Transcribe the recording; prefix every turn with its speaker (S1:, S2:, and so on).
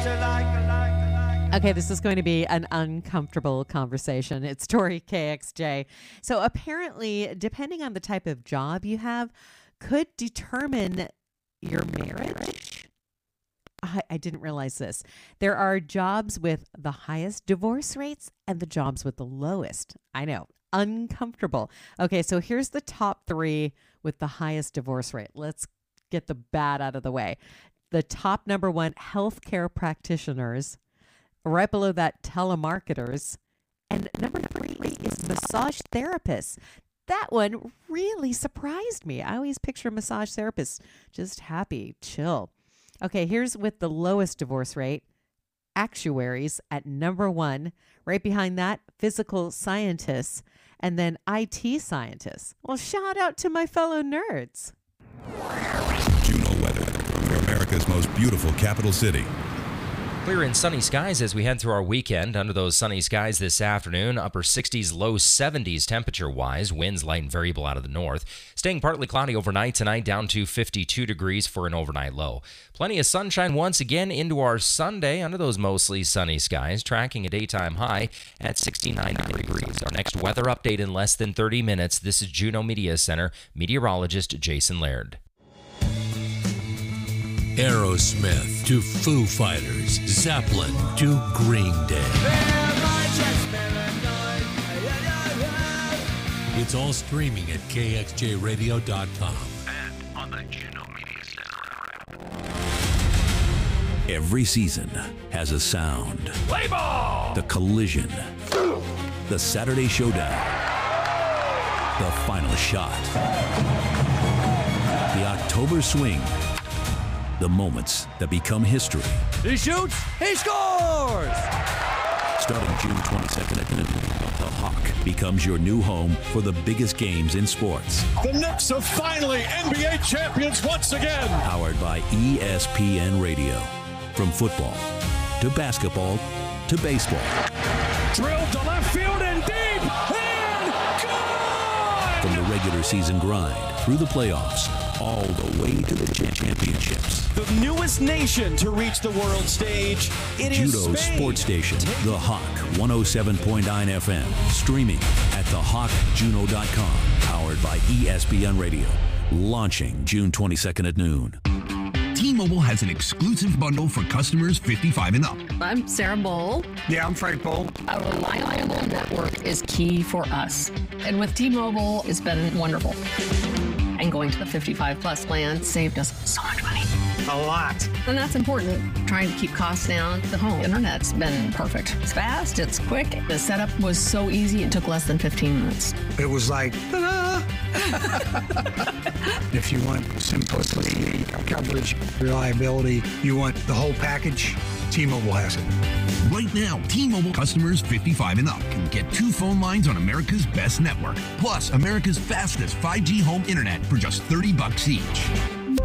S1: Okay, this is going to be an uncomfortable conversation. It's Story KXJ. So apparently, depending on the type of job you have, could determine your marriage. I didn't realize this. There are jobs with the highest divorce rates and the jobs with the lowest. I know, uncomfortable. Okay, so here's the top 3 with the highest divorce rate. Let's get the bad out of the way. The top number 1, healthcare practitioners. Right below that, telemarketers. And number 3 is massage therapists. That one really surprised me. I always picture massage therapists just happy, chill. Okay, here's with the lowest divorce rate, actuaries at number 1. Right behind that, physical scientists, and then IT scientists. Well, shout out to my fellow nerds.
S2: Juno weather for America's most beautiful capital city.
S3: Clear and sunny skies as we head through our weekend. Under those sunny skies this afternoon, upper 60s, low 70s temperature-wise. Winds light and variable out of the north. Staying partly cloudy overnight tonight, down to 52 degrees for an overnight low. Plenty of sunshine once again into our Sunday under those mostly sunny skies, tracking a daytime high at 69 degrees. Our next weather update in less than 30 minutes. This is Juno Media Center meteorologist Jason Laird.
S4: Aerosmith to Foo Fighters, Zeppelin to Green Day. It's all streaming at kxjradio.com
S5: and on the Juno Media Center app.
S2: Every season has a sound.
S5: Play ball!
S2: The Collision. The Saturday Showdown. The Final Shot. The October Swing. The moments that become history.
S6: He shoots, he scores!
S2: Starting June 22nd at noon, the Hawk becomes your new home for the biggest games in sports.
S7: The Knicks are finally NBA champions once again.
S2: Powered by ESPN Radio. From football to basketball to baseball.
S7: Drilled to left field and deep and good!
S2: From the regular season grind through the playoffs, all the way to the championships.
S8: The newest nation to reach the world stage. It is
S2: Judo's
S8: Spain.
S2: sports station, The Hawk, 107.9 FM. Streaming at thehawkjuno.com. Powered by ESPN Radio. Launching June 22nd at noon.
S9: T-Mobile has an exclusive bundle for customers 55 and up.
S10: I'm Sarah Bowl.
S7: Yeah, I'm Frank Bowl.
S10: A reliable network is key for us. And with T-Mobile, it's been wonderful. And going to the 55 plus plan saved us so much money.
S7: A lot.
S10: And that's important. Trying to keep costs down. The home internet's been perfect. It's fast, it's quick. The setup was so easy, it took less than 15 minutes.
S7: It was like, ta-da! If you want simplicity, coverage, reliability, you want the whole package, T-Mobile has it.
S9: Right now, T-Mobile customers 55 and up can get 2 phone lines on America's best network, plus America's fastest 5G home internet for just $30 each.